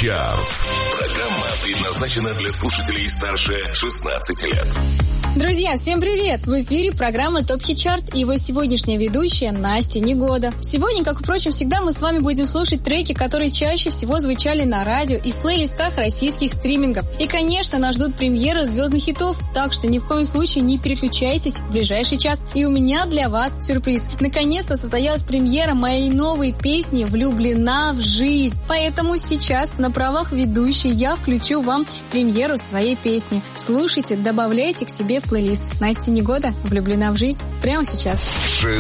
Чарт. Программа предназначена для слушателей старше 16 лет. Друзья, всем привет! В эфире программа Топ Хит Чарт и его сегодняшняя ведущая Настя Негода. Сегодня, как, впрочем, всегда мы с вами будем слушать треки, которые чаще всего звучали на радио и в плейлистах российских стримингов. И, конечно, нас ждут премьеры звездных хитов, так что ни в коем случае не переключайтесь в ближайший час. И у меня для вас сюрприз. Наконец-то состоялась премьера моей новой песни «Влюблена в жизнь». Поэтому сейчас на правах ведущей я включу вам премьеру своей песни. Слушайте, добавляйте к себе в плейлист. Настя Негода «Влюблена в жизнь» прямо сейчас.